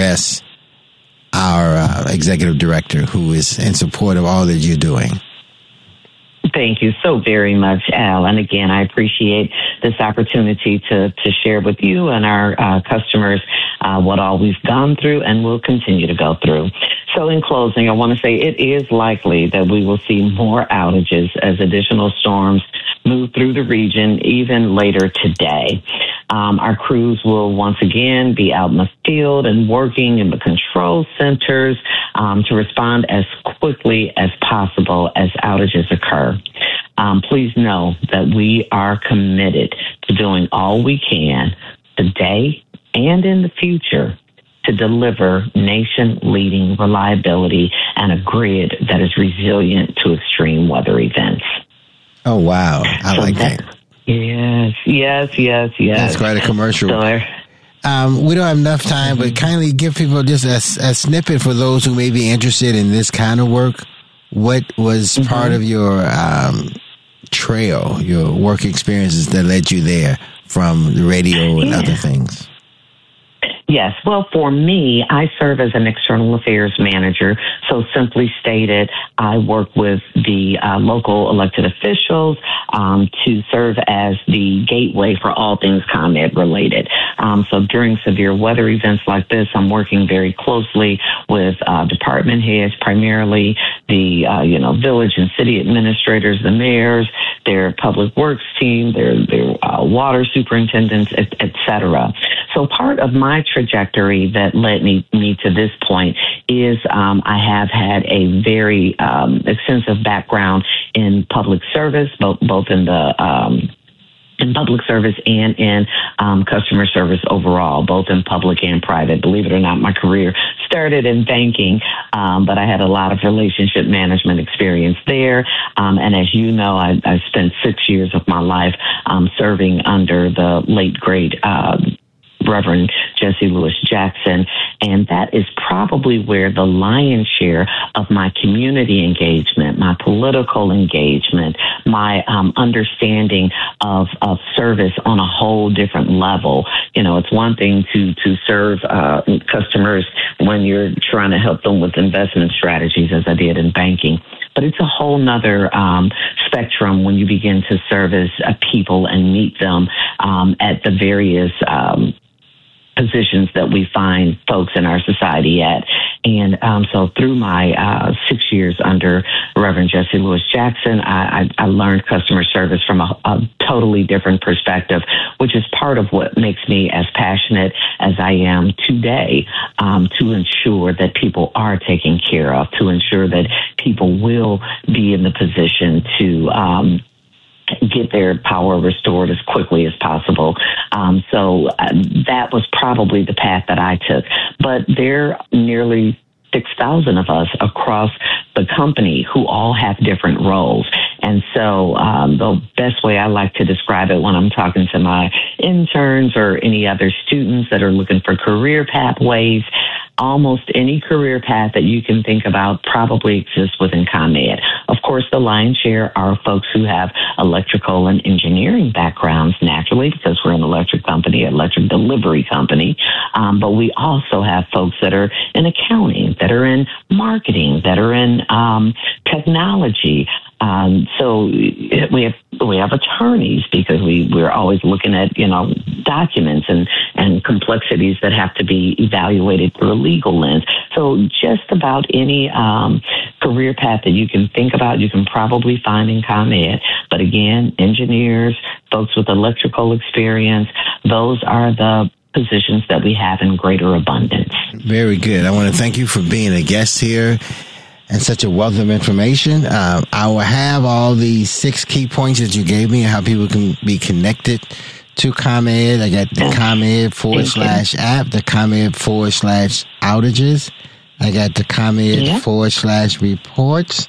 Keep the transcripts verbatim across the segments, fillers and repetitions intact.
Yes, our uh, executive director, who is in support of all that you're doing. Thank you so very much, Al. And again, I appreciate this opportunity to, to share with you and our uh, customers uh, what all we've gone through and will continue to go through. So in closing, I want to say it is likely that we will see more outages as additional storms move through the region even later today. Um, our crews will once again be out in the field and working in the control centers um, to respond as quickly as possible as outages occur. Um, please know that we are committed to doing all we can today and in the future to deliver nation-leading reliability and a grid that is resilient to extreme weather events. Oh, wow. I so like that. that. Yes, yes, yes, yes. That's quite a commercial. So, um, we don't have enough time, but kindly give people just a, a snippet for those who may be interested in this kind of work. What was mm-hmm. part of your um, trail, your work experiences that led you there from the radio and yeah. other things? Yes. Well, for me, I serve as an external affairs manager. So simply stated, I work with the uh, local elected officials um, to serve as the gateway for all things ComEd related. Um, so during severe weather events like this, I'm working very closely with uh, department heads, primarily the, uh, you know, village and city administrators, the mayors, their public works team, their, their uh, water superintendents, et, et cetera. So part of my trajectory that led me, me to this point is um, I have had a very um, extensive background in public service, both, both in the um, in public service and in um, customer service overall, both in public and private. Believe it or not, my career started in banking, um, but I had a lot of relationship management experience there. Um, and as you know, I, I spent six years of my life um, serving under the late, great uh, Reverend Jesse Lewis Jackson, and that is probably where the lion's share of my community engagement, my political engagement, my um, understanding of, of service on a whole different level. You know, it's one thing to to serve uh, customers when you're trying to help them with investment strategies, as I did in banking. But it's a whole nother um, spectrum when you begin to service uh, people and meet them um, at the various um positions that we find folks in our society at. And um, so through my uh, six years under Reverend Jesse Lewis Jackson, I, I, I learned customer service from a, a totally different perspective, which is part of what makes me as passionate as I am today um, to ensure that people are taken care of, to ensure that people will be in the position to um, get their power restored as quickly as possible. Um, so uh, that was probably the path that I took. But there are nearly six thousand of us across the company who all have different roles. And so um, the best way I like to describe it when I'm talking to my interns or any other students that are looking for career pathways, almost any career path that you can think about probably exists within ComEd. Of course, the lion's share are folks who have electrical and engineering backgrounds naturally, because we're an electric company, electric delivery company. Um, but we also have folks that are in accounting, that are in marketing, that are in um, technology. Um, so we have we have attorneys, because we, we're always looking at, you know, documents and, and complexities that have to be evaluated through a legal lens. So just about any um, career path that you can think about, you can probably find in ComEd. But again, engineers, folks with electrical experience, those are the positions that we have in greater abundance. Very good. I want to thank you for being a guest here and such a wealth of information. Uh, I will have all the six key points that you gave me and how people can be connected to ComEd. I got the ComEd forward slash app, the ComEd forward slash outages. I got the ComEd yeah. forward slash reports.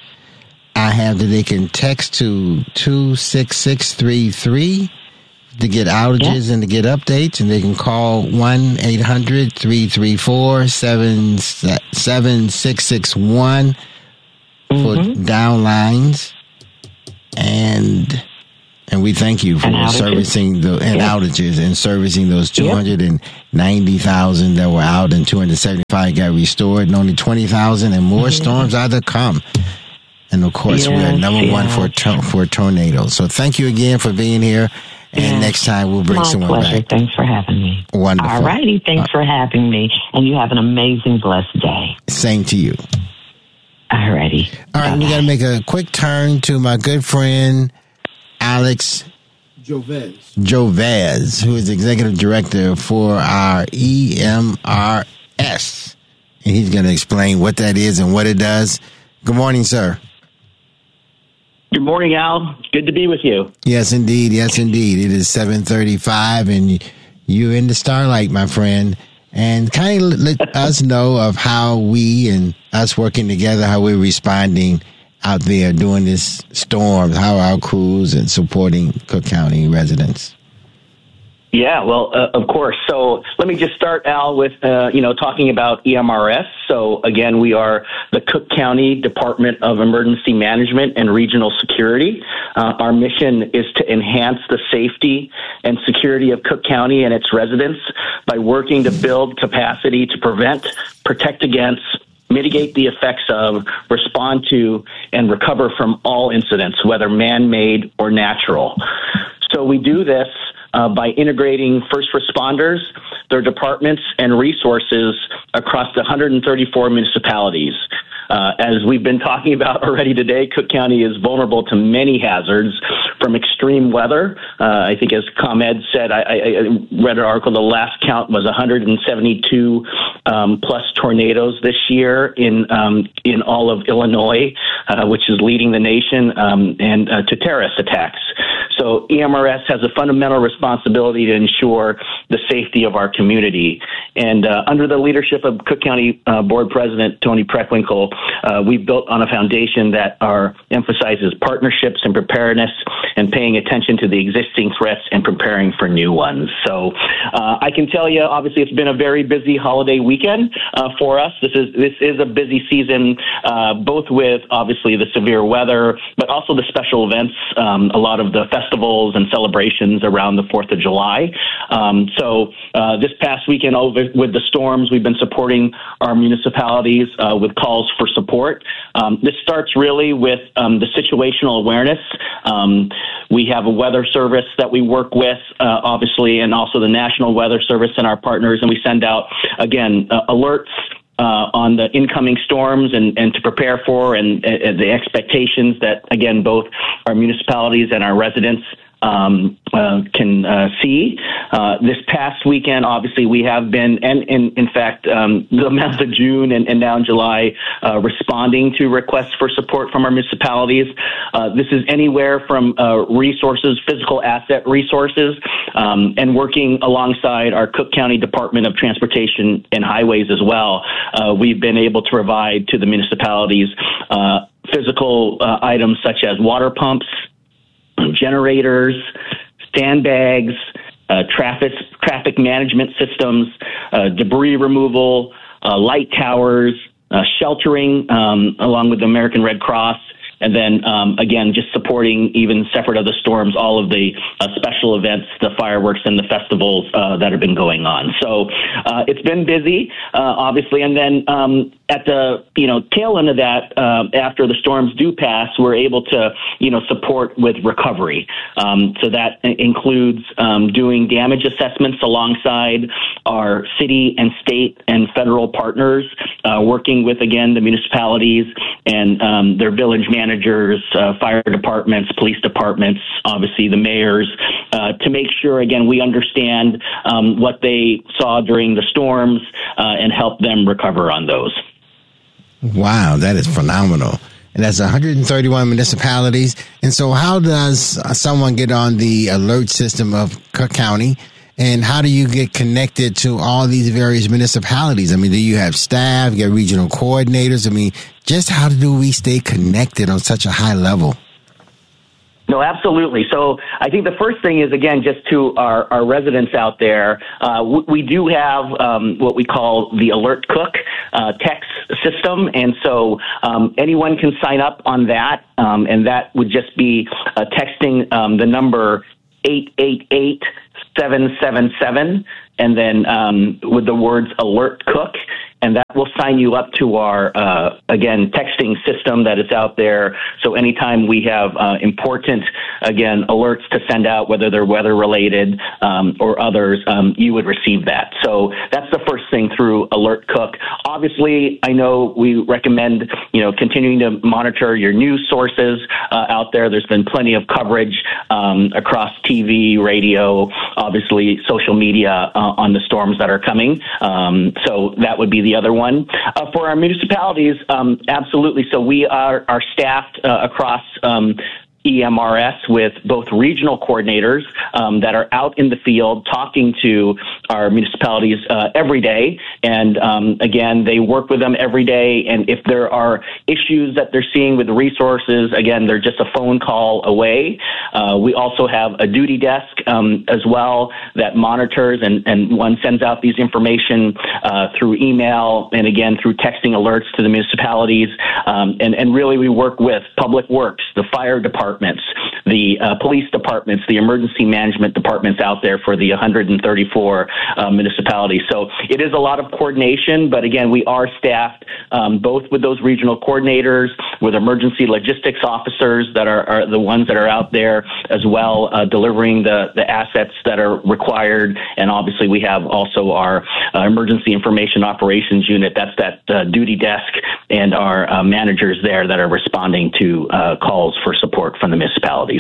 I have that they can text to two six six three three to get outages yeah. and to get updates, and they can call one eight hundred three three four seven seven six six one for mm-hmm. downlines. And And we thank you for servicing the and yes. outages and servicing those two hundred ninety thousand yep. that were out and two hundred seventy-five got restored, and only twenty thousand and more mm-hmm. storms are to come. And of course, yes, we are number yes. one for to- for tornadoes. So thank you again for being here. And yes. next time we'll bring My someone pleasure. back. Thanks for having me. Wonderful. All righty. Thanks uh, for having me. And you have an amazing, blessed day. Same to you. All righty. All right. Bye-bye. We got to make a quick turn to my good friend, Alex Jovez. Jovez, who is executive director for our E M R S. And he's going to explain what that is and what it does. Good morning, sir. Good morning, Al. Good to be with you. Yes, indeed. Yes, indeed. It is seven thirty-five, and you're in the starlight, my friend. And kind of let us know of how we and us working together, how we're responding out there during this storm, how our crews and supporting Cook County residents. Yeah, well, uh, of course. So let me just start, Al, with, uh, you know, talking about E M R S. So, again, we are the Cook County Department of Emergency Management and Regional Security. Uh, our mission is to enhance the safety and security of Cook County and its residents by working to build capacity to prevent, protect against, mitigate the effects of, respond to, and recover from all incidents, whether man-made or natural. So we do this Uh, by integrating first responders, their departments, and resources across the one hundred thirty-four municipalities. Uh, as we've been talking about already today, Cook County is vulnerable to many hazards from extreme weather. Uh, I think as ComEd said, I, I, I read an article, the last count was one hundred seventy-two um, plus tornadoes this year in um, in all of Illinois, uh, which is leading the nation, um, and uh, to terrorist attacks. So E M R S has a fundamental responsibility to ensure the safety of our community. And uh, under the leadership of Cook County uh, Board President Tony Preckwinkle, uh, we've built on a foundation that are, emphasizes partnerships and preparedness and paying attention to the existing threats and preparing for new ones. So uh, I can tell you, obviously, it's been a very busy holiday weekend uh, for us. This is this is a busy season, uh, both with, obviously, the severe weather, but also the special events, um, a lot of the festivals and celebrations around the fourth of July. Um, so uh, this past weekend over with the storms, we've been supporting our municipalities uh, with calls for support. Um, this starts really with um, the situational awareness. Um, we have a weather service that we work with, uh, obviously, and also the National Weather Service and our partners, and we send out, again, uh, alerts Uh, on the incoming storms and, and to prepare for and, and the expectations that, again, both our municipalities and our residents um, uh, can uh, see. Uh, this past weekend, obviously, we have been, and, and in fact, um, the month of June and, and now in July, uh, responding to requests for support from our municipalities. Uh, this is anywhere from uh, resources, physical asset resources, um, and working alongside our Cook County Department of Transportation and Highways as well. Uh, we've been able to provide to the municipalities uh, physical uh, items such as water pumps, generators, sandbags, uh, traffic traffic management systems, uh, debris removal, uh, light towers, uh, sheltering, um, along with the American Red Cross. And then, um, again, just supporting, even separate of the storms, all of the uh, special events, the fireworks, and the festivals uh, that have been going on. So uh, it's been busy, uh, obviously. And then um, at the you know tail end of that, uh, after the storms do pass, we're able to you know support with recovery. Um, so that includes um, doing damage assessments alongside our city and state and federal partners, uh, working with, again, the municipalities and um, their village managers. managers, uh, fire departments, police departments, obviously the mayors, uh, to make sure, again, we understand um, what they saw during the storms uh, and help them recover on those. Wow, that is phenomenal. And that's one hundred thirty-one municipalities. And so how does someone get on the alert system of Cook County? And how do you get connected to all these various municipalities? I mean, do you have staff, you got regional coordinators? I mean, just how do we stay connected on such a high level? No, absolutely. So I think the first thing is, again, just to our, our residents out there, uh, we, we do have um, what we call the Alert Cook. uh, text system. And so um, anyone can sign up on that. Um, and that would just be uh, texting um, the number eight eight eight, seven seven seven and then um, with the words Alert Cook. And that will sign you up to our, uh, again, texting system that is out there. So anytime we have uh, important, again, alerts to send out, whether they're weather-related um, or others, um, you would receive that. So that's the first thing through Alert Cook. Obviously, I know we recommend, you know, continuing to monitor your news sources uh, out there. There's been plenty of coverage um, across T V, radio, obviously social media uh, on the storms that are coming. Um, so that would be the other one. Uh, for our municipalities, um, absolutely. So we are, are staffed uh, across um, E M R S with both regional coordinators um, that are out in the field talking to our municipalities uh, every day. And um, again, they work with them every day. And if there are issues that they're seeing with the resources, again, they're just a phone call away. Uh, we also have a duty desk um, as well that monitors and, and one sends out these information uh, through email and again through texting alerts to the municipalities. Um, and, and really we work with Public Works, the fire department, the uh, police departments, the emergency management departments out there for the one hundred thirty-four uh, municipalities. So it is a lot of coordination, but again, we are staffed um, both with those regional coordinators, with emergency logistics officers that are, are the ones that are out there as well, uh, delivering the, the assets that are required. And obviously we have also our uh, emergency information operations unit. That's that uh, duty desk and our uh, managers there that are responding to uh, calls for support from the municipalities.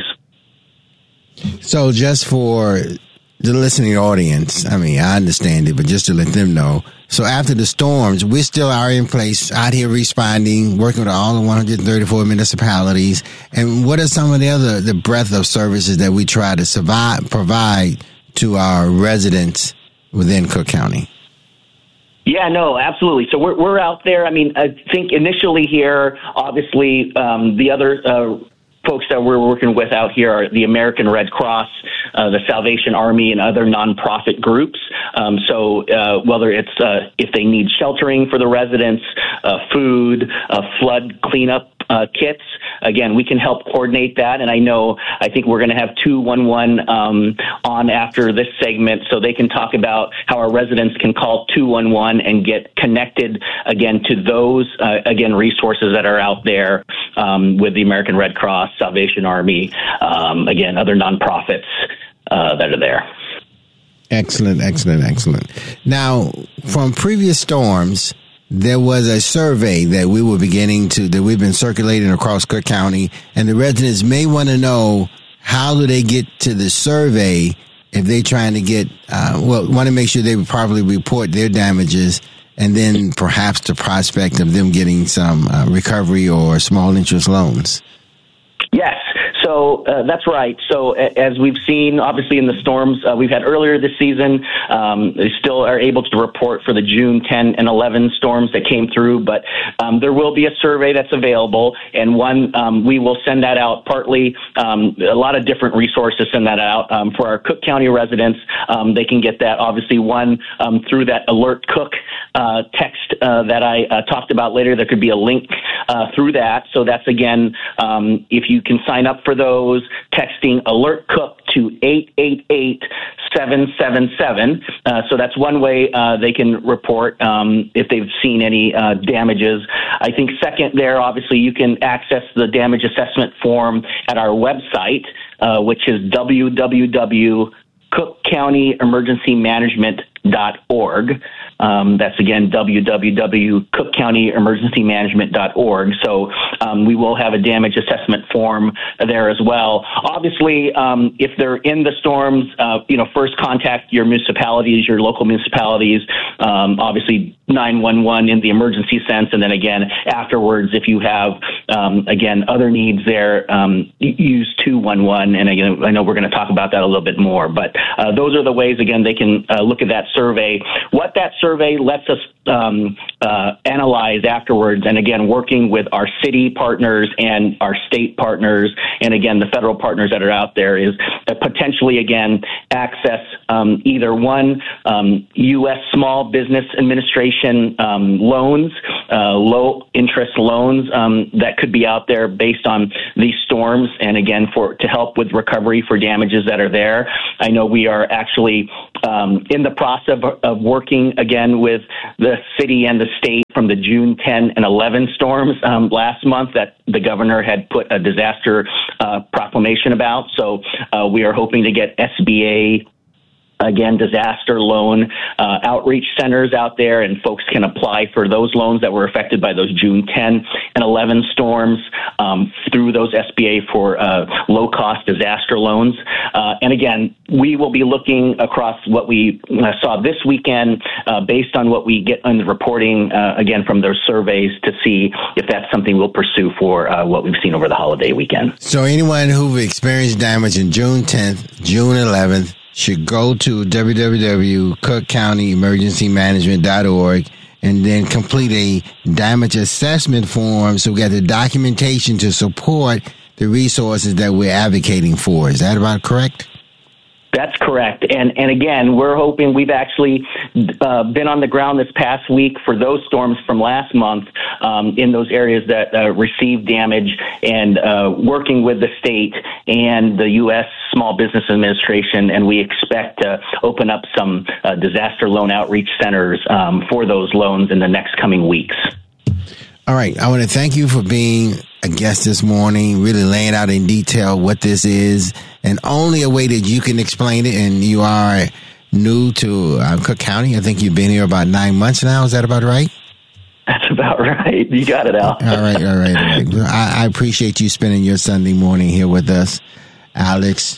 So just for the listening audience, I mean, I understand it, but just to let them know. So after the storms, we still are in place out here responding, working with all the one hundred thirty-four municipalities. And what are some of the other, the breadth of services that we try to survive, provide to our residents within Cook County? Yeah, no, absolutely. So we're we're out there. I mean, I think initially here, obviously, um, the other uh, folks that we're working with out here are the American Red Cross, uh, the Salvation Army, and other nonprofit groups. Um, so uh, whether it's uh, if they need sheltering for the residents, uh, food, uh, flood cleanup uh, kits, again, we can help coordinate that. And I know, I think we're going to have two one one um, on after this segment so they can talk about how our residents can call two one one and get connected, again, to those, uh, again, resources that are out there um, with the American Red Cross, Salvation Army, um, again, other nonprofits uh, that are there. Excellent, excellent, excellent. Now, from previous storms, there was a survey that we were beginning to, that we've been circulating across Cook County, and the residents may want to know, how do they get to the survey if they're trying to get, uh, well, want to make sure they properly report their damages, and then perhaps the prospect of them getting some uh, recovery or small interest loans? Yes. So uh, that's right. So as we've seen, obviously in the storms uh, we've had earlier this season, um, they still are able to report for the June tenth and eleven storms that came through. But um, there will be a survey that's available, and one um, we will send that out partly. Um, a lot of different resources send that out um, for our Cook County residents. Um, they can get that obviously one um, through that Alert Cook uh, text uh, that I uh, talked about later. There could be a link uh, through that. So that's again, um, if you can sign up for those, texting Alert Cook to eight eight eight, seven seven seven. Uh, so that's one way uh, they can report um, if they've seen any uh, damages. I think second there, obviously, you can access the damage assessment form at our website, uh, which is w w w dot cook county emergency management dot org. Um, that's again w w w dot cook county emergency management dot org. So um, we will have a damage assessment form there as well. Obviously, um, if they're in the storms, uh, you know, first contact your municipalities, your local municipalities. Um, obviously, nine one one in the emergency sense, and then again afterwards, if you have um, again other needs there, um, use two one one. And again, I know we're going to talk about that a little bit more, but uh, those are the ways again they can uh, look at that survey. What that survey lets us um, uh, analyze afterwards. And again, working with our city partners and our state partners, and again, the federal partners that are out there, is uh, potentially, again, access um, either one, um, U S Small Business Administration um, loans, uh, low interest loans um, that could be out there based on these storms. And again, for to help with recovery for damages that are there. I know we are actually um, in the process of, of working again with the city and the state from the June tenth and eleven storms um, last month that the governor had put a disaster uh, proclamation about. So uh, we are hoping to get S B A, again, disaster loan uh, outreach centers out there, and folks can apply for those loans that were affected by those June tenth and eleven storms um, through those S B A for uh, low-cost disaster loans. Uh, and again, we will be looking across what we uh, saw this weekend uh, based on what we get in the reporting, uh, again, from those surveys to see if that's something we'll pursue for uh, what we've seen over the holiday weekend. So anyone who experienced damage in June tenth, June eleventh, should go to w w w dot cook county emergency management dot org and then complete a damage assessment form so we got the documentation to support the resources that we're advocating for. Is that about correct? That's correct. And and again, we're hoping we've actually uh, been on the ground this past week for those storms from last month um, in those areas that uh, received damage, and uh, working with the state and the U S Small Business Administration. And we expect to open up some uh, disaster loan outreach centers um, for those loans in the next coming weeks. All right. I want to thank you for being a guest this morning, really laying out in detail what this is, and only a way that you can explain it. And you are new to uh, Cook County. I think you've been here about nine months now. Is that about right? That's about right. You got it, Al. all right, all right, all right. I, I appreciate you spending your Sunday morning here with us, Alex.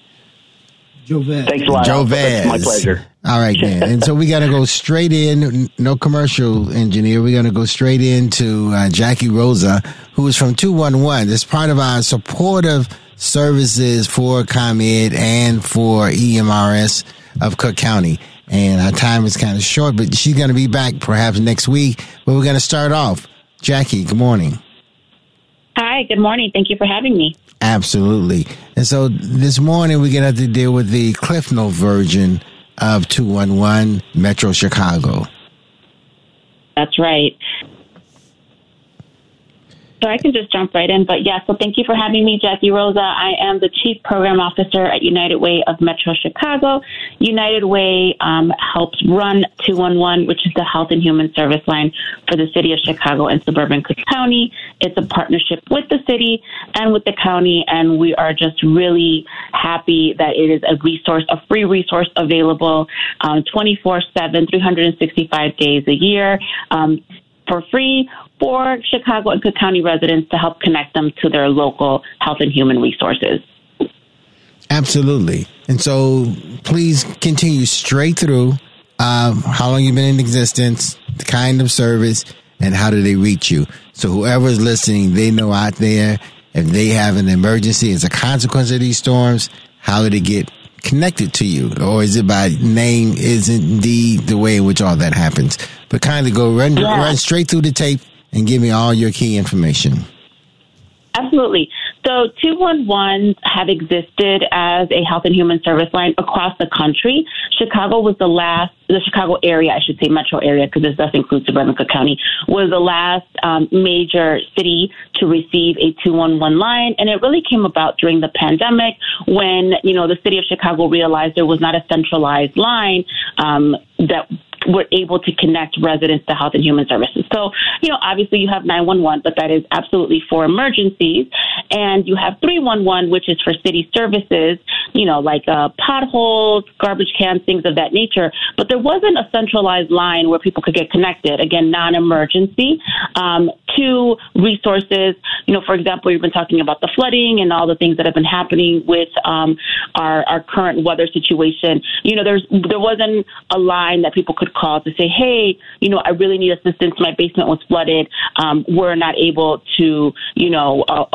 Jovez. Thanks a lot. Jovez. It's my pleasure. All right, man. And so we got to go straight in. No commercial engineer. We're going to go straight into uh, Jackie Rosa, who is from two one one. It's part of our supportive services for ComEd and for E M R S of Cook County. And our time is kind of short, but she's going to be back perhaps next week. But we're going to start off. Jackie, good morning. Hi, good morning. Thank you for having me. Absolutely. And so this morning we're going to have to deal with the Cliff Note version of two one one Metro Chicago. That's right. So I can just jump right in. But yeah, so thank you for having me, Jackie Rosa. I am the Chief Program Officer at United Way of Metro Chicago. United Way um, helps run two one one, which is the Health and Human Service line for the city of Chicago and suburban Cook County. It's a partnership with the city and with the county, and we are just really happy that it is a resource, a free resource available um, twenty-four seven, three hundred sixty-five days a year. Um, for free for Chicago and Cook County residents to help connect them to their local health and human resources. Absolutely. And so please continue straight through um, how long you've been in existence, the kind of service, and how do they reach you. So whoever's listening, they know out there if they have an emergency as a consequence of these storms, how do they get connected to you? Or is it by name is indeed the way in which all that happens? But kindly go run, yeah. run straight through the tape and give me all your key information. Absolutely. So two one one have existed as a health and human service line across the country. Chicago was the last, the Chicago area, I should say metro area, because this does include suburban Cook County, was the last um, major city to receive a two one one line. And it really came about during the pandemic when, you know, the city of Chicago realized there was not a centralized line um, that were able to connect residents to health and human services. So, you know, obviously you have nine one one, but that is absolutely for emergencies. And you have three one one, which is for city services, you know, like uh, potholes, garbage cans, things of that nature. But there wasn't a centralized line where people could get connected, again, non-emergency, um, to resources. You know, for example, you've been talking about the flooding and all the things that have been happening with um, our, our current weather situation. You know, there's there wasn't a line that people could call to say, hey, you know, I really need assistance. My basement was flooded. Um, we're not able to, you know, uh, afford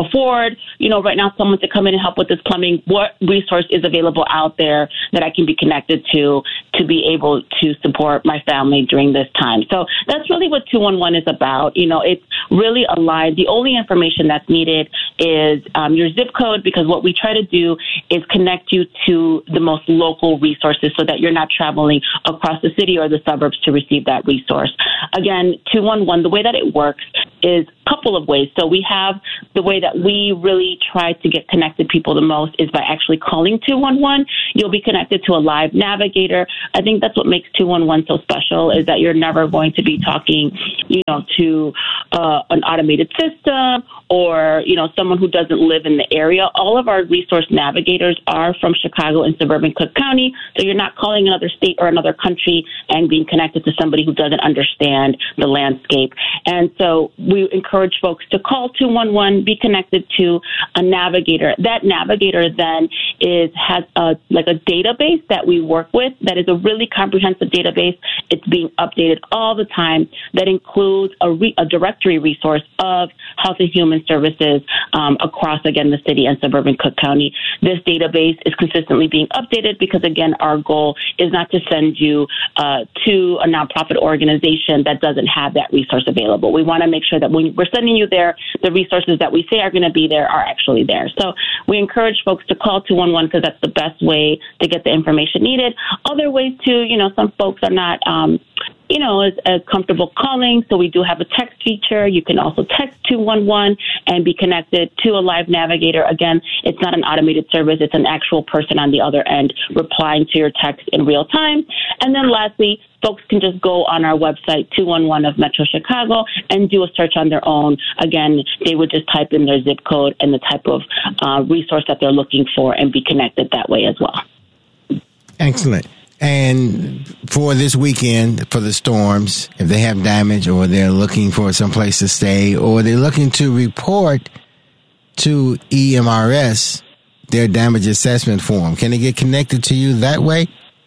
afford, you know, right now someone to come in and help with this plumbing, what resource is available out there that I can be connected to to be able to support my family during this time. So that's really what two one one is about. You know, it's really aligned. The only information that's needed is um, your zip code, because what we try to do is connect you to the most local resources so that you're not traveling across the city or the suburbs to receive that resource. Again, two one one, the way that it works is a couple of ways. So we have the way that we really try to get connected people the most is by actually calling two one one. You'll be connected to a live navigator. I think that's what makes two one one so special, is that you're never going to be talking, you know, to uh, an automated system or, you know, someone who doesn't live in the area. All of our resource navigators are from Chicago and suburban Cook County, so you're not calling another state or another country and being connected to somebody who doesn't understand the landscape. And so we encourage folks to call two one one, be connected to a navigator. That navigator then is has a, like a database that we work with that is a really comprehensive database. It's being updated all the time. That includes a, re, a directory resource of Health and Human Services um, across, again, the city and suburban Cook County. This database is consistently being updated because, again, our goal is not to send you uh, to a nonprofit organization that doesn't have that resource available. We want to make sure that when we're sending you there, the resources that we say are going to be there are actually there. So we encourage folks to call two one one because that's the best way to get the information needed. Other ways too, you know, some folks are not, um, you know, as, as comfortable calling. So we do have a text feature. You can also text two one one and be connected to a live navigator. Again, it's not an automated service. It's an actual person on the other end replying to your text in real time. And then lastly, folks can just go on our website, two one one of Metro Chicago, and do a search on their own. Again, they would just type in their zip code and the type of uh, resource that they're looking for and be connected that way as well. Excellent. And for this weekend, for the storms, if they have damage or they're looking for some place to stay or they're looking to report to E M R S their damage assessment form, can they get connected to you that way?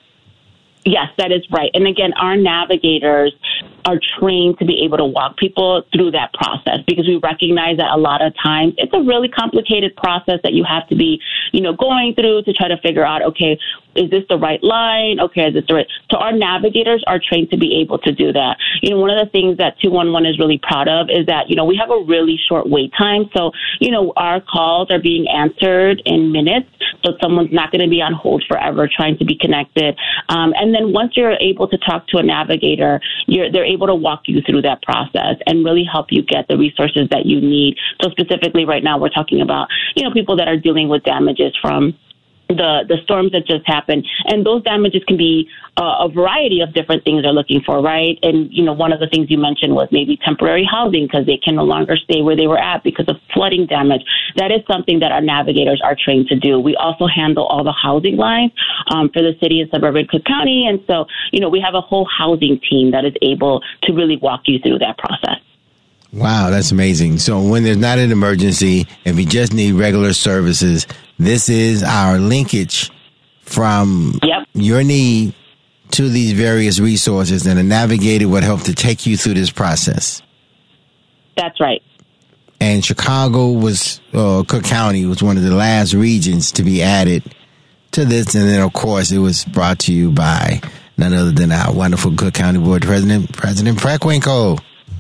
Yes, that is right. And again, our navigators are trained to be able to walk people through that process because we recognize that a lot of times it's a really complicated process that you have to be, you know, going through to try to figure out, okay, is this the right line? Okay, is this the right? So our navigators are trained to be able to do that. You know, one of the things that two one one is really proud of is that, you know, we have a really short wait time. So, you know, our calls are being answered in minutes. So someone's not going to be on hold forever trying to be connected. Um, and then once you're able to talk to a navigator, you're, they're able to walk you through that process and really help you get the resources that you need. So specifically right now, we're talking about, you know, people that are dealing with damages from the the storms that just happened. And those damages can be uh, a variety of different things they're looking for, right? And, you know, one of the things you mentioned was maybe temporary housing because they can no longer stay where they were at because of flooding damage. That is something that our navigators are trained to do. We also handle all the housing lines um, for the city and suburban Cook County. And so, you know, we have a whole housing team that is able to really walk you through that process. Wow, that's amazing. So when there's not an emergency, if you just need regular services, this is our linkage from yep. your need to these various resources, and a navigator would help to take you through this process. That's right. And Chicago was, uh, Cook County was one of the last regions to be added to this. And then, of course, it was brought to you by none other than our wonderful Cook County Board President, President Preckwinkle.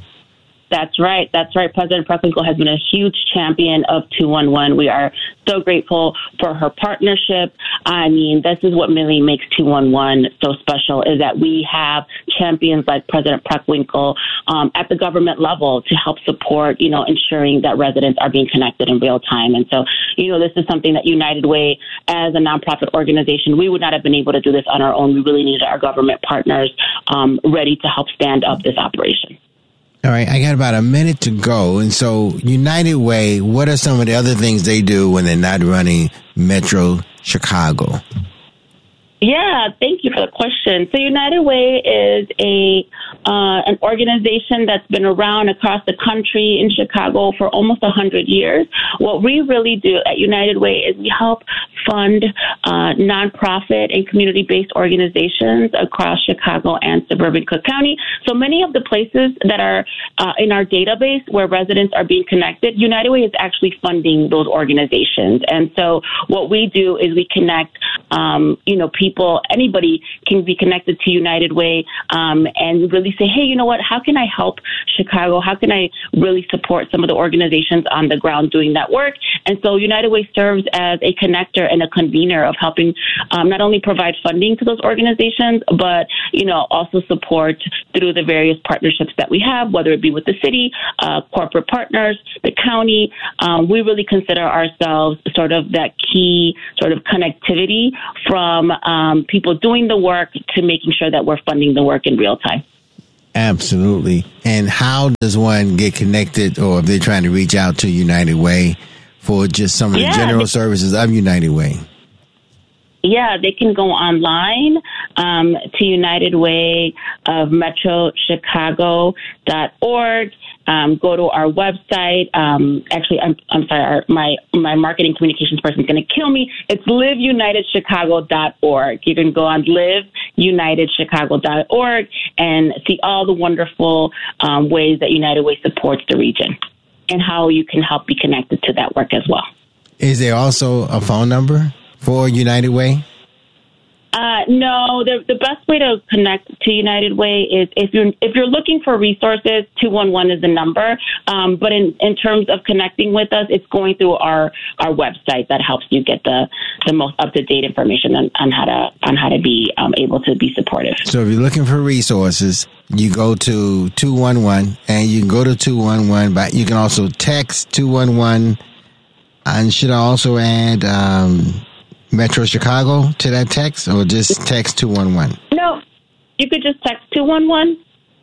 That's right. That's right. President Preckwinkle has been a huge champion of two one one. We are so grateful for her partnership. I mean, this is what really makes two one one so special, is that we have champions like President Preckwinkle um, at the government level to help support, you know, ensuring that residents are being connected in real time. And so, you know, this is something that United Way, as a nonprofit organization, we would not have been able to do this on our own. We really needed our government partners um, ready to help stand up this operation. All right, I got about a minute to go. And so United Way, what are some of the other things they do when they're not running Metro Chicago? Yeah, thank you for the question. So United Way is a uh, an organization that's been around across the country in Chicago for almost one hundred years. What we really do at United Way is we help fund uh, nonprofit and community-based organizations across Chicago and suburban Cook County. So many of the places that are uh, in our database where residents are being connected, United Way is actually funding those organizations. And so what we do is we connect, um, you know, people People, anybody can be connected to United Way um, and really say, hey, you know what, how can I help Chicago? How can I really support some of the organizations on the ground doing that work? And so United Way serves as a connector and a convener of helping um, not only provide funding to those organizations, but, you know, also support through the various partnerships that we have, whether it be with the city, uh, corporate partners, the county. Um, we really consider ourselves sort of that key sort of connectivity from Um, people doing the work to making sure that we're funding the work in real time. Absolutely. And how does one get connected, or if they're trying to reach out to United Way for just some of yeah, the general they, services of United Way? Yeah, they can go online um, to United Way of Metro Chicago dot org. Um, go to our website. Um, actually, I'm, I'm sorry, our, my, my marketing communications person is going to kill me. It's live united chicago dot org. You can go on live united chicago dot org and see all the wonderful um, ways that United Way supports the region and how you can help be connected to that work as well. Is there also a phone number for United Way? Uh, no, the the best way to connect to United Way is if you're if you're looking for resources, two one one is the number. Um, but in, in terms of connecting with us, it's going through our, our website that helps you get the, the most up to date information on, on how to on how to be um, able to be supportive. So if you're looking for resources, you go to two one one, and you can go to two one one, but you can also text two one one. And should I also add um, Metro Chicago to that text, or just text two one one? No, you could just text two one one,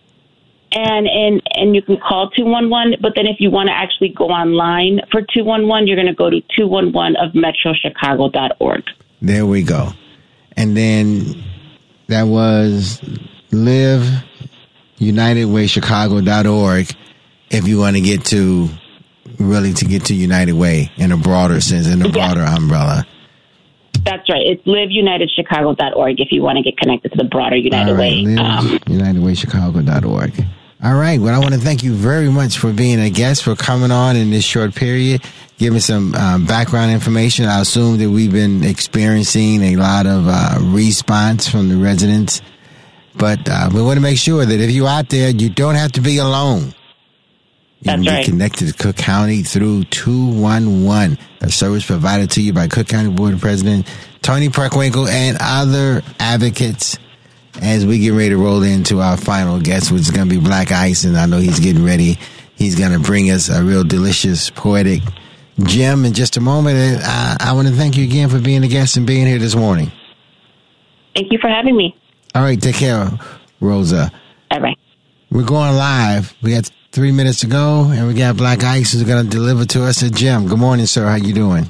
and, and, and you can call two one one. But then if you want to actually go online for two one one, you're going to go to two one one of metro chicago dot org. There we go. And then that was live united way chicago dot org if you want to get to, really to get to United Way in a broader sense, in a broader yeah. umbrella. That's right. It's live united chicago dot org if you want to get connected to the broader United right, Way. Um, united way chicago dot org. All right. Well, I want to thank you very much for being a guest, for coming on in this short period, giving some um, background information. I assume that we've been experiencing a lot of uh, response from the residents, but uh, we want to make sure that if you're out there, you don't have to be alone. You That's can get right. connected to Cook County through two one one, a service provided to you by Cook County Board President Tony Preckwinkle and other advocates, as we get ready to roll into our final guest, which is going to be Black Ice. And I know he's getting ready. He's going to bring us a real delicious, poetic gem in just a moment. And I, I want to thank you again for being a guest and being here this morning. Thank you for having me. All right. Take care, Rosa. All right. We're going live. We got three minutes to go, and we got Black Ice who's going to deliver to us a gem. Good morning, sir. How you doing?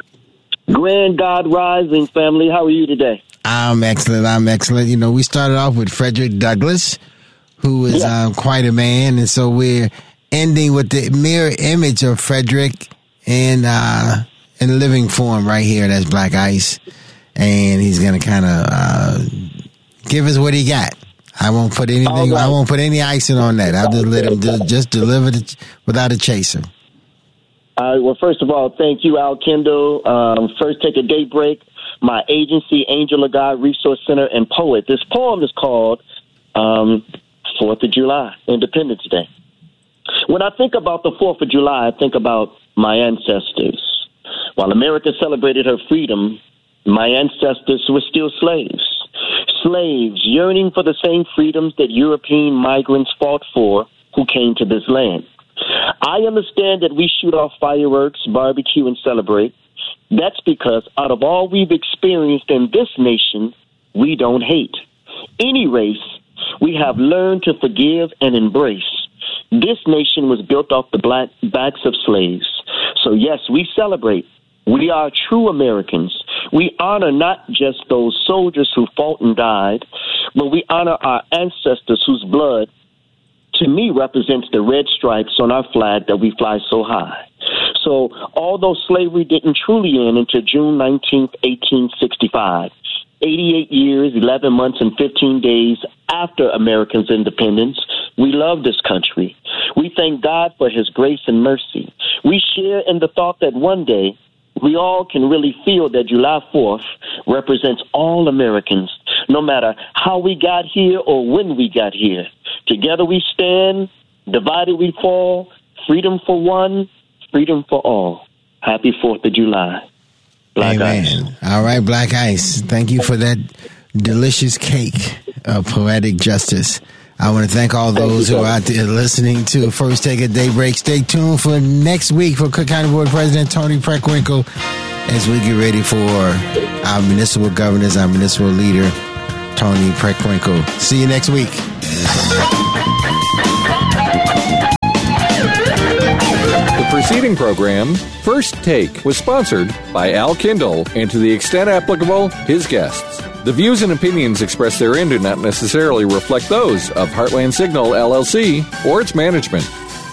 Grand God Rising, family. How are you today? I'm excellent. I'm excellent. You know, we started off with Frederick Douglass, who is yeah. um, quite a man, and so we're ending with the mirror image of Frederick in uh, in living form right here. That's Black Ice, and he's going to kind of uh, give us what he got. I won't put anything. Right. I won't put any icing on that. I'll just let him do, just deliver it without a chaser. Uh, well, first of all, thank you, Al Kendall. Um, first, take a day break. My agency, Angel of God Resource Center and Poet. This poem is called um, Fourth of July, Independence Day. When I think about the Fourth of July, I think about my ancestors. While America celebrated her freedom, my ancestors were still slaves. Slaves yearning for the same freedoms that European migrants fought for who came to this land. I understand that we shoot off fireworks, barbecue, and celebrate. That's because out of all we've experienced in this nation, we don't hate. Any race, we have learned to forgive and embrace. This nation was built off the black backs of slaves. So yes, we celebrate. We are true Americans, We honor not just those soldiers who fought and died, but we honor our ancestors whose blood, to me, represents the red stripes on our flag that we fly so high. So although slavery didn't truly end until June nineteenth, eighteen sixty-five, eighty-eight years, eleven months, and fifteen days after America's independence, we love this country. We thank God for his grace and mercy. We share in the thought that one day we all can really feel that July fourth represents all Americans, no matter how we got here or when we got here. Together we stand, divided we fall, freedom for one, freedom for all. Happy fourth of July. Black Amen. Ice. All right, Black Ice. Thank you for that delicious cake of poetic justice. I want to thank all those who are out there listening to First Take a Daybreak. Stay tuned for next week for Cook County Board President Tony Preckwinkle as we get ready for our municipal governors, our municipal leader, Tony Preckwinkle. See you next week. The preceding program, First Take, was sponsored by Al Kindle and, to the extent applicable, his guests. The views and opinions expressed therein do not necessarily reflect those of Heartland Signal, L L C, or its management.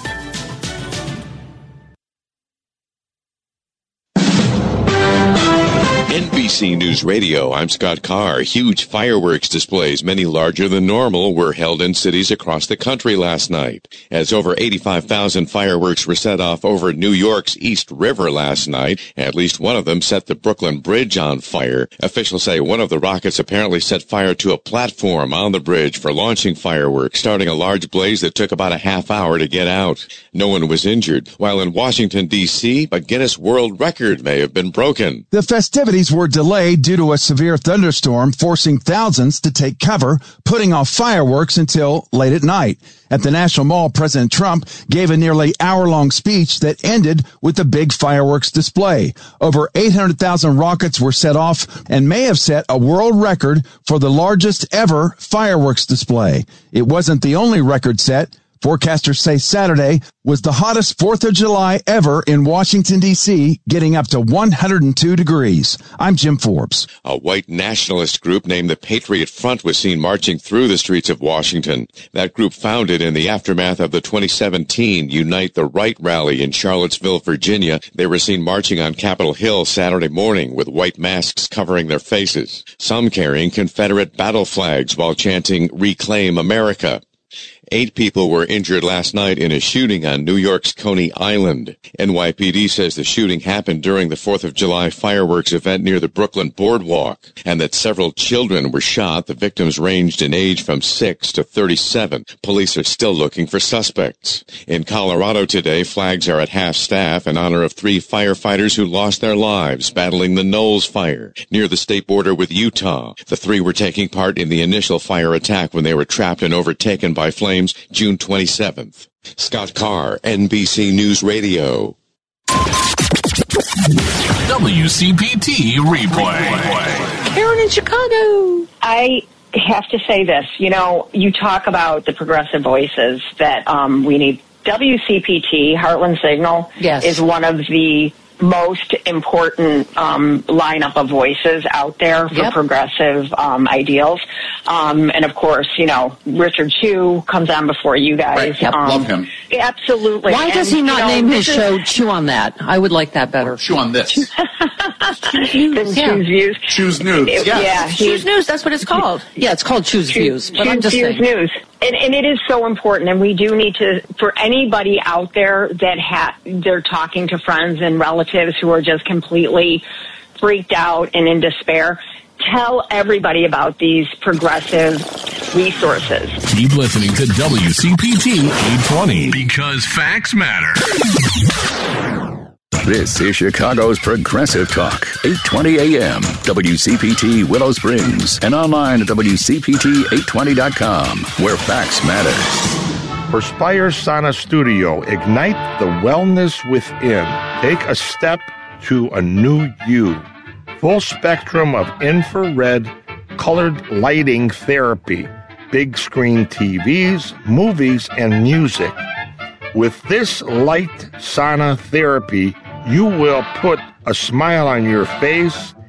N B C News Radio, I'm Scott Carr. Huge fireworks displays, many larger than normal, were held in cities across the country last night. As over eighty-five thousand fireworks were set off over New York's East River last night, at least one of them set the Brooklyn Bridge on fire. Officials say one of the rockets apparently set fire to a platform on the bridge for launching fireworks, starting a large blaze that took about a half hour to get out. No one was injured, while in Washington, D C, a Guinness World Record may have been broken. The festivities were delayed due to a severe thunderstorm, forcing thousands to take cover, putting off fireworks until late at night. At the National Mall, President Trump gave a nearly hour-long speech that ended with a big fireworks display. Over eight hundred thousand rockets were set off and may have set a world record for the largest ever fireworks display. It wasn't the only record set. Forecasters say Saturday was the hottest fourth of July ever in Washington, D C, getting up to one hundred two degrees. I'm Jim Forbes. A white nationalist group named the Patriot Front was seen marching through the streets of Washington. That group, founded in the aftermath of the twenty seventeen Unite the Right rally in Charlottesville, Virginia, they were seen marching on Capitol Hill Saturday morning with white masks covering their faces, some carrying Confederate battle flags while chanting "Reclaim America." Eight people were injured last night in a shooting on New York's Coney Island. N Y P D says the shooting happened during the fourth of July fireworks event near the Brooklyn Boardwalk, and that several children were shot. The victims ranged in age from six to thirty-seven. Police are still looking for suspects. In Colorado today, flags are at half-staff in honor of three firefighters who lost their lives battling the Knowles Fire near the state border with Utah. The three were taking part in the initial fire attack when they were trapped and overtaken by flames June twenty-seventh. Scott Carr, N B C News Radio. W C P T Replay. Karen in Chicago. I have to say this. You know, you talk about the progressive voices that um, we need. W C P T, Heartland Signal, yes, is one of the most important um, lineup of voices out there for yep. progressive um, ideals. Um, and, of course, you know, Richard Chew comes on before you guys. Right. Yep. Um, Love him. Absolutely. Why does and, he not you know, name his is, show Chew on That? I would like that better. Chew on This. Choose yeah. Views. Choose News. It, yes. Yeah. Choose News, that's what it's called. Yeah, it's called Choose, Choose Views. But Choose I'm just Views saying. News. And, and it is so important, and we do need to, for anybody out there that ha- they're talking to friends and relatives who are just completely freaked out and in despair, tell everybody about these progressive resources. Keep listening to W C P T eight twenty, because facts matter. This is Chicago's Progressive Talk, eight twenty A M, W C P T Willow Springs, and online at W C P T eight twenty dot com, where facts matter. Perspire Sauna Studio, ignite the wellness within. Take a step to a new you. Full spectrum of infrared colored lighting therapy, big screen T Vs, movies, and music. With this light sauna therapy, you will put a smile on your face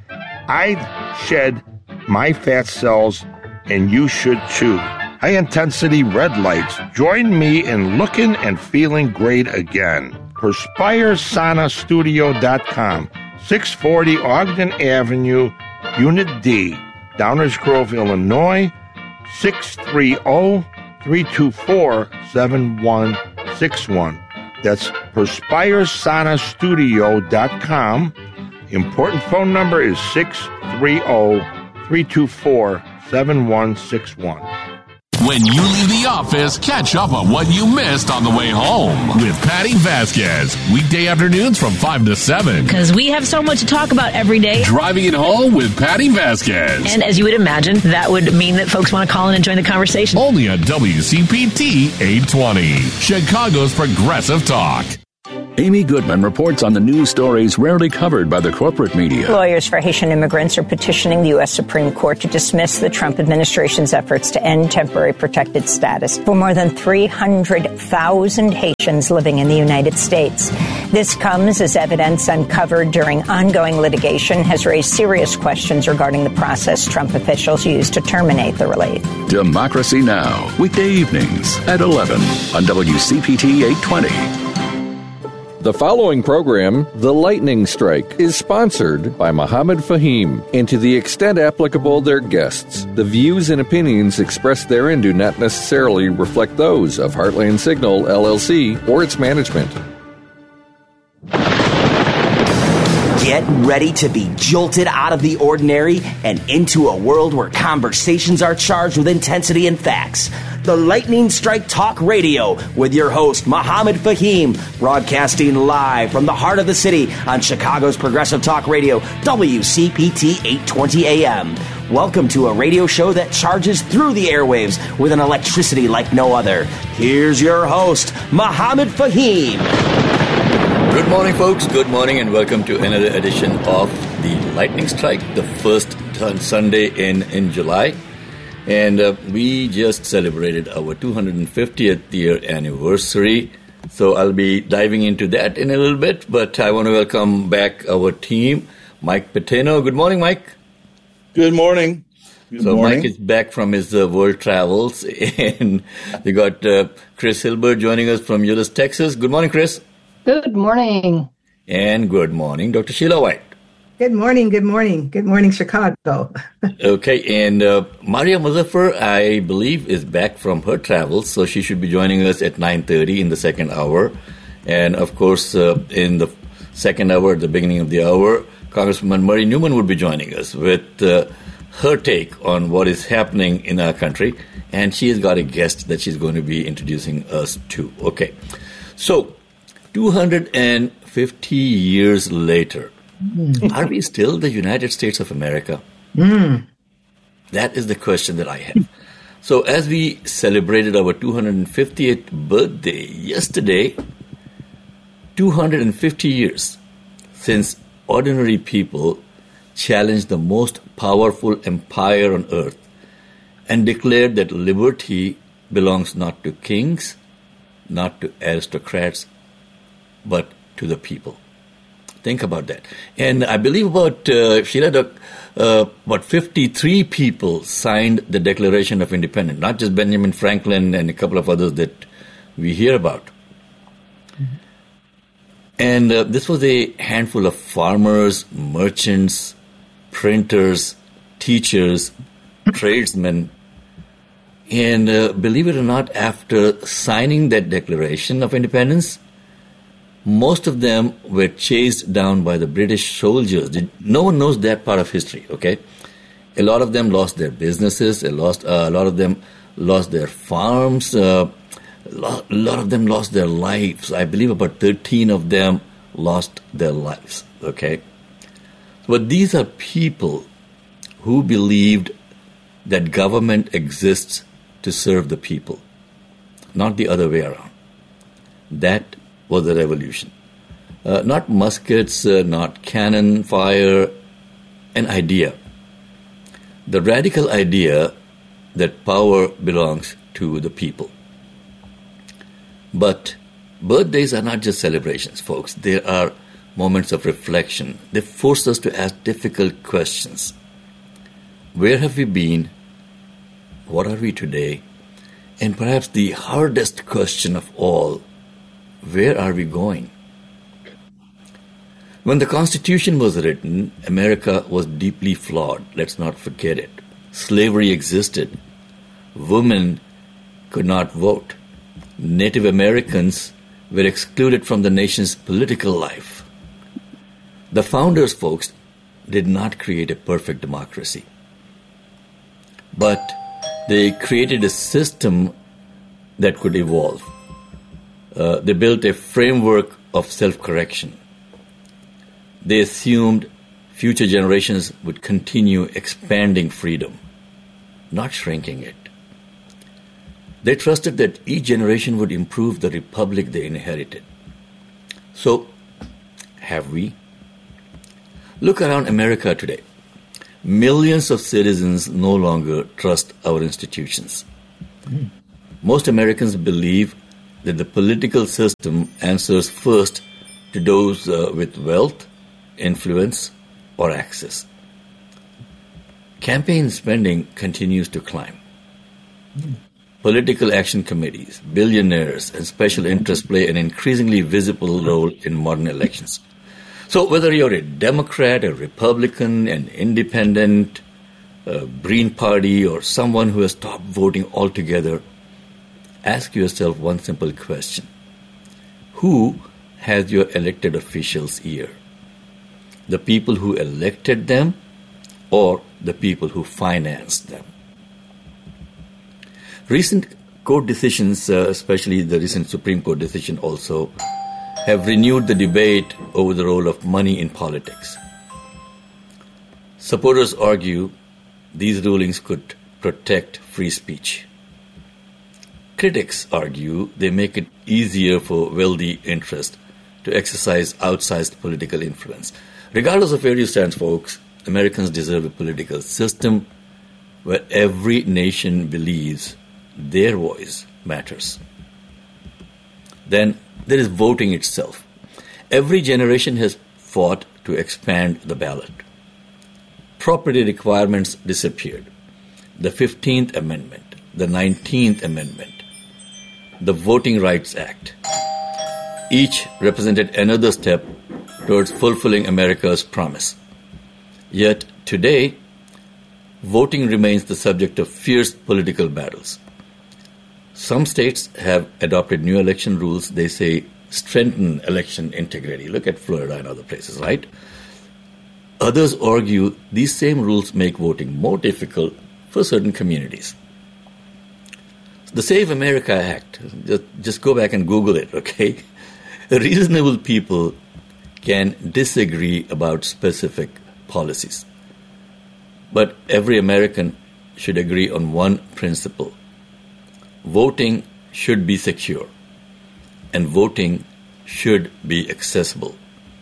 I shed my fat cells, and you should too. High-intensity red lights. Join me in looking and feeling great again. Perspire Sauna Studio dot com, six forty Ogden Avenue, Unit D, Downers Grove, Illinois, six three zero, three two four, seven one six one. That's Perspire Sauna Studio dot com. Important phone number is six three zero, three two four, seven one six one. When you leave the office, catch up on what you missed on the way home with Patty Vasquez. Weekday afternoons from five to seven. Because we have so much to talk about every day. Driving it home with Patty Vasquez. And as you would imagine, that would mean that folks want to call in and join the conversation. Only on W C P T eight twenty, Chicago's Progressive Talk. Amy Goodman reports on the news stories rarely covered by the corporate media. Lawyers for Haitian immigrants are petitioning the U S Supreme Court to dismiss the Trump administration's efforts to end temporary protected status for more than three hundred thousand Haitians living in the United States. This comes as evidence uncovered during ongoing litigation has raised serious questions regarding the process Trump officials used to terminate the relief. Democracy Now! Weekday evenings at eleven on W C P T eight twenty. The following program, The Lightning Strike, is sponsored by Mohammed Fahim, and to the extent applicable, their guests. The views and opinions expressed therein do not necessarily reflect those of Heartland Signal, L L C, or its management. Get ready to be jolted out of the ordinary and into a world where conversations are charged with intensity and facts. The Lightning Strike Talk Radio with your host, Mohammed Fahim, broadcasting live from the heart of the city on Chicago's Progressive Talk Radio, W C P T eight twenty A M. Welcome to a radio show that charges through the airwaves with an electricity like no other. Here's your host, Mohammed Fahim. Good morning, folks. Good morning, and welcome to another edition of the Lightning Strike, the first Sunday in, in July. And uh, we just celebrated our two hundred fiftieth year anniversary. So I'll be diving into that in a little bit. But I want to welcome back our team, Mike Patino. Good morning, Mike. Good morning. Good so morning. Mike is back from his uh, world travels. And we got uh, Chris Hilbert joining us from Euless, Texas. Good morning, Chris. Good morning. And good morning, Doctor Sheila White. Good morning, good morning. Good morning, Chicago. Okay, and uh, Maria Muzaffar, I believe, is back from her travels, so she should be joining us at nine thirty in the second hour. And, of course, uh, in the second hour, at the beginning of the hour, Congresswoman Murray Newman will be joining us with uh, her take on what is happening in our country. And she has got a guest that she's going to be introducing us to. Okay, so two hundred fifty years later, are we still the United States of America? Mm. That is the question that I have. So as we celebrated our two hundred fiftieth birthday yesterday, two hundred fifty years since ordinary people challenged the most powerful empire on earth and declared that liberty belongs not to kings, not to aristocrats, but to the people. Think about that. And I believe about, uh, Sheila, uh, about fifty-three people signed the Declaration of Independence, not just Benjamin Franklin and a couple of others that we hear about. Mm-hmm. And uh, this was a handful of farmers, merchants, printers, teachers, tradesmen. And uh, believe it or not, after signing that Declaration of Independence, most of them were chased down by the British soldiers. No one knows that part of history, okay? A lot of them lost their businesses. A, lost, uh, a lot of them lost their farms. Uh, a lot of them lost their lives. I believe about thirteen of them lost their lives, okay? But these are people who believed that government exists to serve the people, not the other way around. That was the revolution. Uh, not muskets, uh, not cannon fire, an idea. The radical idea that power belongs to the people. But birthdays are not just celebrations, folks. They are moments of reflection. They force us to ask difficult questions. Where have we been? What are we today? And perhaps the hardest question of all, where are we going? When the Constitution was written, America was deeply flawed. Let's not forget it. Slavery existed. Women could not vote. Native Americans were excluded from the nation's political life. The founders, folks, did not create a perfect democracy. But they created a system that could evolve. Uh, they built a framework of self-correction. They assumed future generations would continue expanding freedom, not shrinking it. They trusted that each generation would improve the republic they inherited. So, have we? Look around America today. Millions of citizens no longer trust our institutions. Mm. Most Americans believe that the political system answers first to those uh, with wealth, influence, or access. Campaign spending continues to climb. Mm. Political action committees, billionaires, and special interests play an increasingly visible role in modern elections. So whether you're a Democrat, a Republican, an independent, a Green Party, or someone who has stopped voting altogether, ask yourself one simple question. Who has your elected officials' ear? The people who elected them or the people who financed them? Recent court decisions, uh, especially the recent Supreme Court decision also, have renewed the debate over the role of money in politics. Supporters argue these rulings could protect free speech. Critics argue they make it easier for wealthy interests to exercise outsized political influence. Regardless of where you stand, folks, Americans deserve a political system where every nation believes their voice matters. Then there is voting itself. Every generation has fought to expand the ballot. Property requirements disappeared. The fifteenth Amendment, the nineteenth Amendment, the Voting Rights Act. Each represented another step towards fulfilling America's promise. Yet today, voting remains the subject of fierce political battles. Some states have adopted new election rules they say strengthen election integrity. Look at Florida and other places, right? Others argue these same rules make voting more difficult for certain communities. The Save America Act, just, just go back and Google it, okay? Reasonable people can disagree about specific policies. But every American should agree on one principle. Voting should be secure, and voting should be accessible.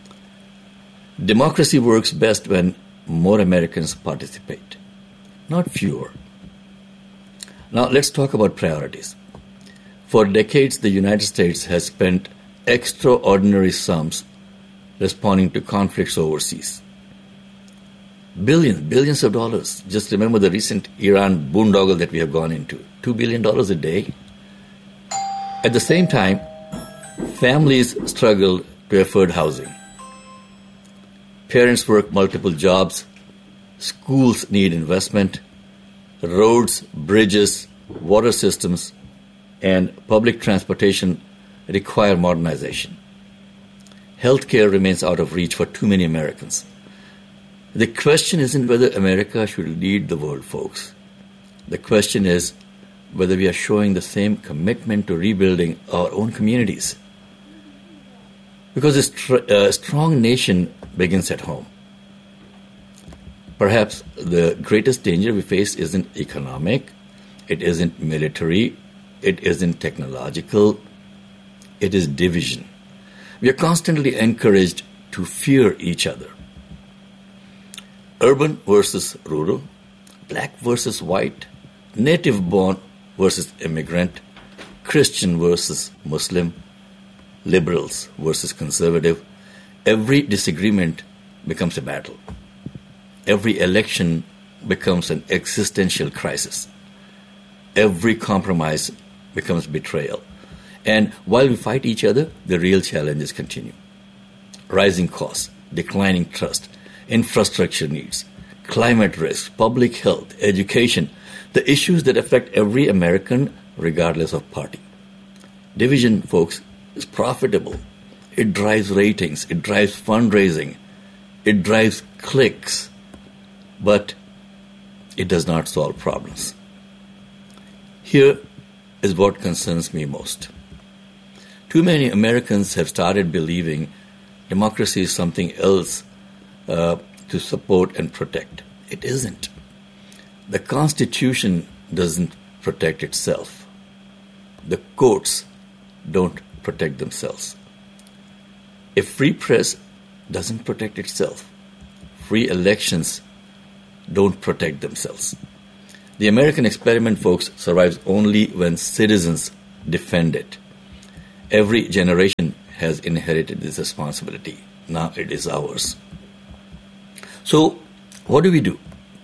Democracy works best when more Americans participate, not fewer. Now let's talk about priorities. For decades, the United States has spent extraordinary sums responding to conflicts overseas. Billions, billions of dollars. Just remember the recent Iran boondoggle that we have gone into. Two billion dollars a day. At the same time, families struggle to afford housing. Parents work multiple jobs. Schools need investment. Roads, bridges, water systems, and public transportation require modernization. Healthcare remains out of reach for too many Americans. The question isn't whether America should lead the world, folks. The question is whether we are showing the same commitment to rebuilding our own communities. Because a, str- a strong nation begins at home. Perhaps the greatest danger we face isn't economic, it isn't military, it isn't technological, it is division. We are constantly encouraged to fear each other. Urban versus rural, black versus white, native-born versus immigrant, Christian versus Muslim, liberals versus conservative. every disagreement becomes a battle. Every election becomes an existential crisis. Every compromise becomes betrayal. And while we fight each other, the real challenges continue. Rising costs, declining trust, infrastructure needs, climate risks, public health, education, the issues that affect every American regardless of party. Division, folks, is profitable. It drives ratings, it drives fundraising, it drives clicks, but it does not solve problems. Here is what concerns me most. Too many Americans have started believing democracy is something else uh, to support and protect. It isn't. The Constitution doesn't protect itself. The courts don't protect themselves. A free press doesn't protect itself. Free elections don't protect themselves. The American experiment, folks, survives only when citizens defend it. Every generation has inherited this responsibility. Now it is ours. So, what do we do?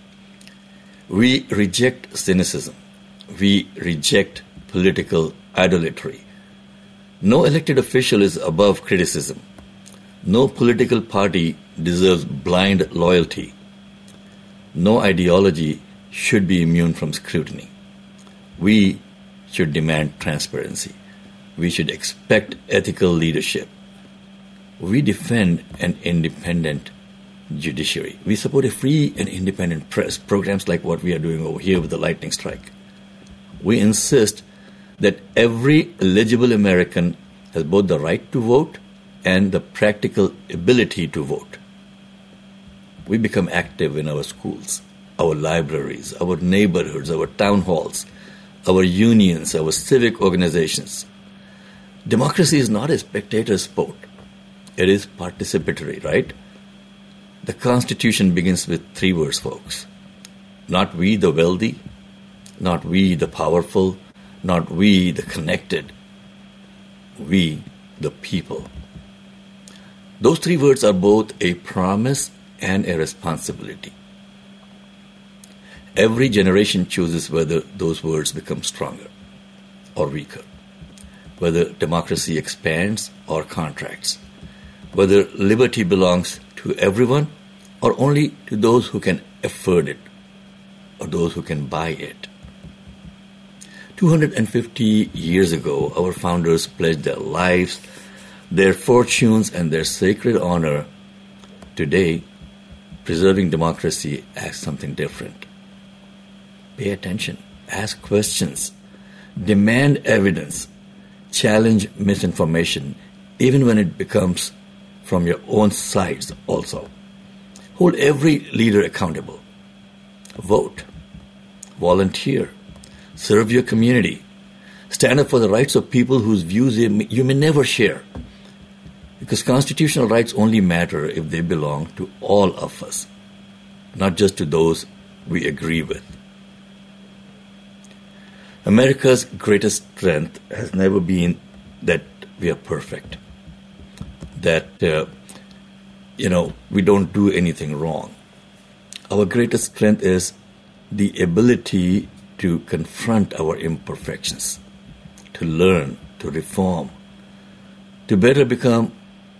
We reject cynicism. We reject political idolatry. No elected official is above criticism. No political party deserves blind loyalty. No ideology should be immune from scrutiny. We should demand transparency. We should expect ethical leadership. We defend an independent judiciary. We support a free and independent press, programs like what we are doing over here with the lightning strike. We insist that every eligible American has both the right to vote and the practical ability to vote. We become active in our schools, our libraries, our neighborhoods, our town halls, our unions, our civic organizations. Democracy is not a spectator sport. It is participatory, right? The Constitution begins with three words, folks. Not we the wealthy, not we the powerful, not we the connected, we the people. Those three words are both a promise and a responsibility. Every generation chooses whether those words become stronger or weaker, whether democracy expands or contracts, whether liberty belongs to everyone or only to those who can afford it or those who can buy it. two hundred fifty years ago, our founders pledged their lives, their fortunes, and their sacred honor. Today, preserving democracy asks something different. Pay attention, ask questions, demand evidence, challenge misinformation, even when it becomes from your own sides also. Hold every leader accountable. Vote. Volunteer. Serve your community. Stand up for the rights of people whose views you may never share. Because constitutional rights only matter if they belong to all of us, not just to those we agree with. America's greatest strength has never been that we are perfect, that, uh, you know, we don't do anything wrong. Our greatest strength is the ability to confront our imperfections, to learn, to reform, to better become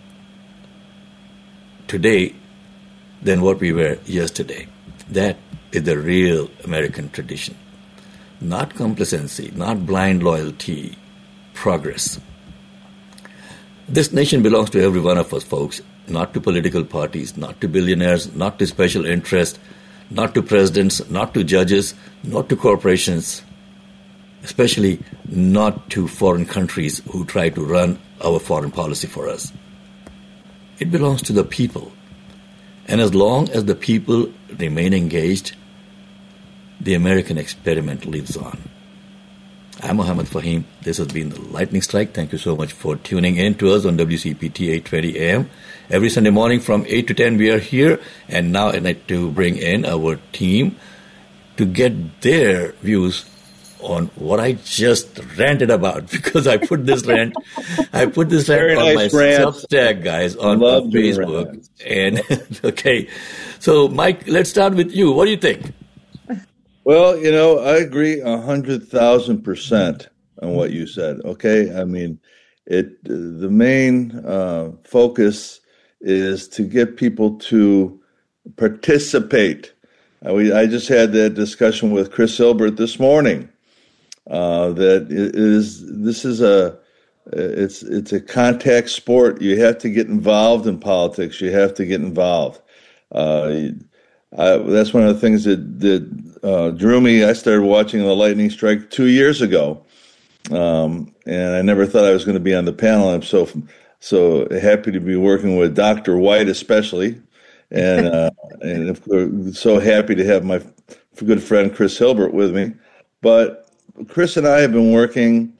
today than what we were yesterday. That is the real American tradition. Not complacency, not blind loyalty, progress. This nation belongs to every one of us, folks, not to political parties, not to billionaires, not to special interests, not to presidents, not to judges, not to corporations, especially not to foreign countries who try to run our foreign policy for us. It belongs to the people. And as long as the people remain engaged, the American experiment lives on. I'm Mohammed Fahim. This has been the Lightning Strike. Thank you so much for tuning in to us on W C P T eight twenty A M. Every Sunday morning from eight to ten we are here. And now I'd like to bring in our team to get their views on what I just ranted about because I put this rant, I put this rant on nice my rant. Substack, guys, on, Love on doing Facebook. rants. And okay, so Mike, let's start with you. What do you think? Well, you know, I agree a hundred thousand percent on what you said. Okay, I mean, it. The main uh, focus is to get people to participate. Uh, we, I just had that discussion with Chris Hilbert this morning. Uh, that it is this is a it's it's a contact sport. You have to get involved in politics. You have to get involved. Uh, I, that's one of the things that that uh, drew me. I started watching the lightning strike two years ago, um, and I never thought I was going to be on the panel. I'm so so happy to be working with Doctor White, especially, and uh, and of course, so happy to have my good friend Chris Hilbert with me. But Chris and I have been working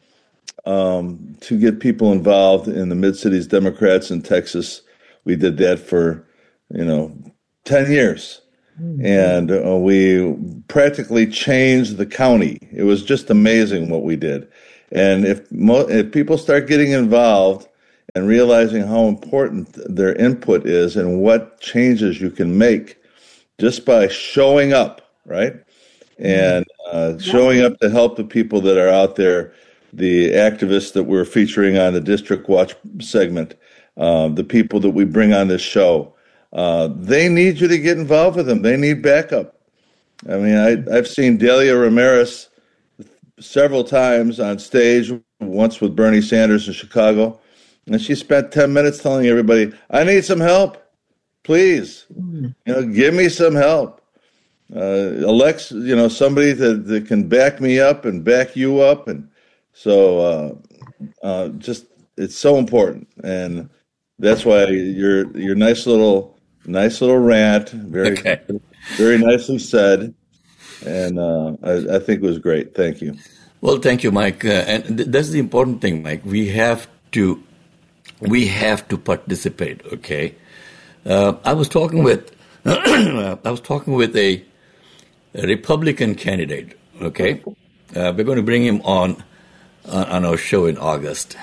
um, to get people involved in the Mid-Cities Democrats in Texas. We did that for, you know, ten years. Mm-hmm. And uh, we practically changed the county. It was just amazing what we did. And if, mo- if people start getting involved and realizing how important their input is and what changes you can make just by showing up, right? And uh, showing up to help the people that are out there, the activists that we're featuring on the District Watch segment, uh, the people that we bring on this show, uh, they need you to get involved with them. They need backup. I mean, I, I've seen Delia Ramirez several times on stage, once with Bernie Sanders in Chicago, and she spent ten minutes telling everybody, I need some help. Please, you know, give me some help. Uh, elect, you know, somebody that, that can back me up and back you up. And so uh, uh, just, it's so important. And that's why your your nice little, nice little rant, very, okay. very nicely said. And uh, I, I think it was great. Thank you. Well, thank you, Mike. Uh, and th- that's the important thing, Mike. We have to, we have to participate. Okay. Uh, I was talking with, I was talking with a, a Republican candidate. Okay. Uh, we're going to bring him on, on on our show in August.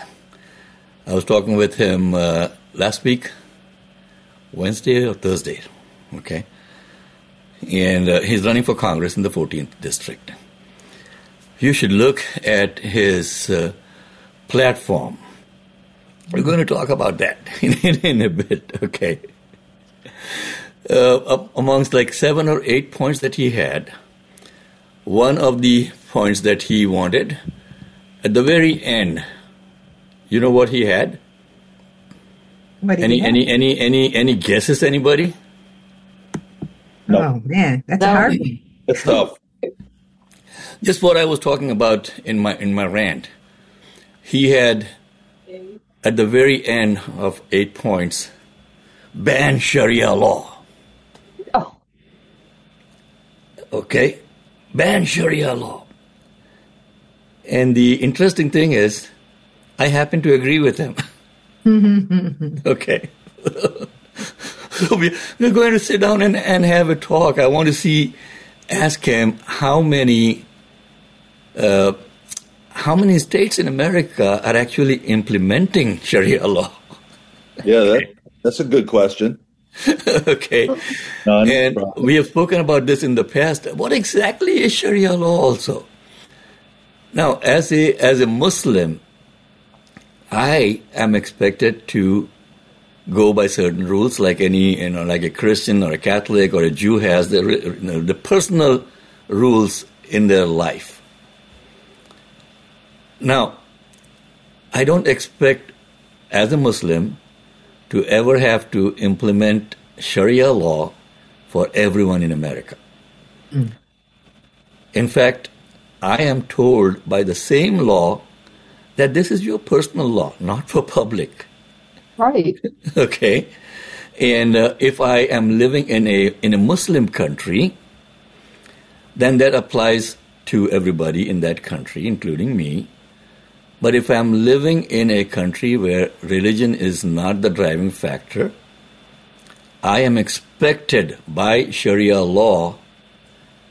I was talking with him uh, last week, Wednesday or Thursday. Okay. And uh, he's running for Congress in the fourteenth district. You should look at his uh, platform. We're going to talk about that in, in a bit, okay? Uh, amongst like seven or eight points that he had, one of the points that he wanted, at the very end, you know what he had? What any, he have? any, any, any, any guesses, anybody? No. Oh, man, that's a hard one. It's tough. Just what I was talking about in my in my rant. He had, at the very end of eight points, ban Sharia law. Oh. Okay? Ban Sharia law. And the interesting thing is, I happen to agree with him. Okay? So we, we're going to sit down and, and have a talk. I want to see, ask him how many, uh, how many states in America are actually implementing Sharia law. Yeah, that, that's a good question. Okay. No, no and problem. we have spoken about this in the past. What exactly is Sharia law also? Now, as a as a Muslim, I am expected to go by certain rules, like any, you know, like a Christian or a Catholic or a Jew has the, you know, the personal rules in their life. Now, I don't expect, as a Muslim, to ever have to implement Sharia law for everyone in America. Mm. In fact, I am told by the same law that this is your personal law, not for public. Right. Okay. And uh, if I am living in a in a Muslim country, then that applies to everybody in that country, including me. But if I'm living in a country where religion is not the driving factor, I am expected by Sharia law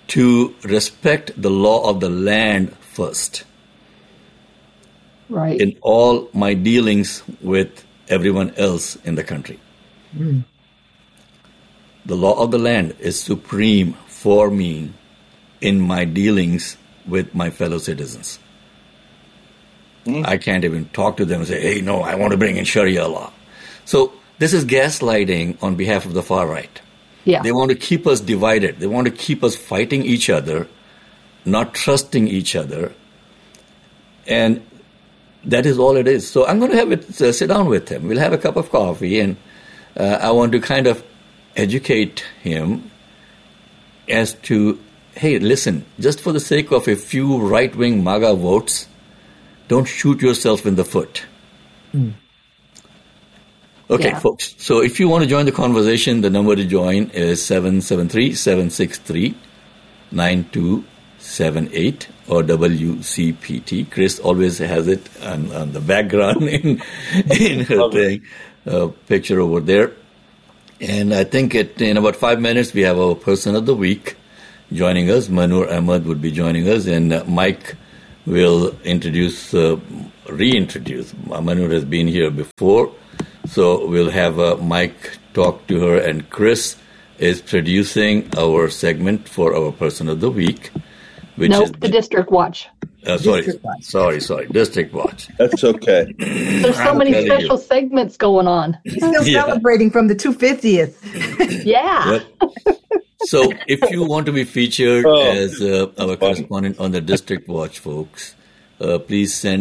to respect the law of the land first. Right. In all my dealings with everyone else in the country. Mm. The law of the land is supreme for me in my dealings with my fellow citizens. Mm. I can't even talk to them and say, hey, no, I want to bring in Sharia law. So this is gaslighting on behalf of the far right. Yeah. They want to keep us divided. They want to keep us fighting each other, not trusting each other. And that is all it is. So I'm going to have it, uh, sit down with him. We'll have a cup of coffee, and uh, I want to kind of educate him as to, hey, listen, just for the sake of a few right-wing MAGA votes, don't shoot yourself in the foot. Mm. Okay, yeah. Folks. So if you want to join the conversation, the number to join is seven seven three, seven six three, nine two seven eight or W C P T. Chris always has it on, on the background in, in her thing, uh, picture over there. And I think it, in about five minutes, we have our person of the week joining us. Manur Ahmed would be joining us, and uh, Mike will introduce, uh, reintroduce. Manur has been here before. So we'll have uh, Mike talk to her, and Chris is producing our segment for our person of the week. Which nope, is the District Watch. Uh, sorry, Watch. sorry, sorry, District Watch. That's okay. There's so many special you. segments going on. He's still yeah. celebrating from the two hundred fiftieth. Yeah. Yep. So if you want to be featured oh. as uh, our correspondent on the District Watch, folks, uh, please send